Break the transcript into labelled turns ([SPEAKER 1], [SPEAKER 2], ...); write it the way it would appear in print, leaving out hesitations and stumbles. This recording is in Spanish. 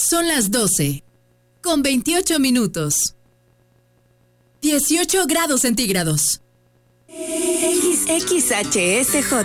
[SPEAKER 1] Son las 12, con 28 minutos. 18 grados centígrados.
[SPEAKER 2] XHSJ